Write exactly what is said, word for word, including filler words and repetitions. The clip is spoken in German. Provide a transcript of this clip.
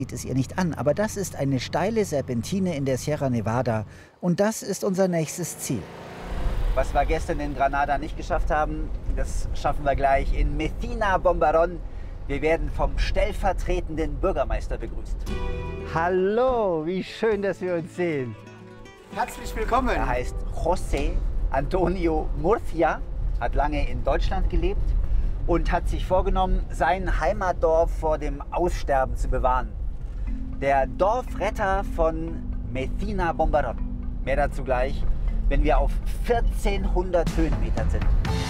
Sieht es ihr nicht an, aber das ist eine steile Serpentine in der Sierra Nevada und das ist unser nächstes Ziel. Was wir gestern in Granada nicht geschafft haben, das schaffen wir gleich in Medina Bombarón. Wir werden vom stellvertretenden Bürgermeister begrüßt. Hallo, wie schön, dass wir uns sehen. Herzlich willkommen. Er heißt José Antonio Murcia, hat lange in Deutschland gelebt und hat sich vorgenommen, sein Heimatdorf vor dem Aussterben zu bewahren. Der Dorfretter von Medina Bombarón. Mehr dazu gleich, wenn wir auf vierzehnhundert Höhenmetern sind.